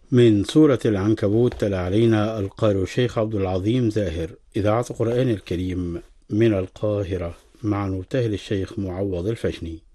من سورة العنكبوت تلا علينا القارئ الشيخ عبد العظيم زاهر، إذاعة القرآن الكريم من القاهرة، مع المبتهل الشيخ معوض الفشني.